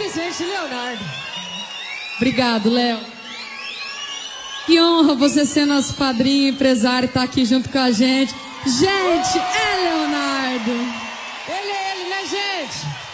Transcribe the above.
Vicente Leonardo. Obrigado, Léo. Que honra você ser nosso padrinho, empresário, estar aqui junto com a gente. Gente, é Leonardo. Ele, né, gente?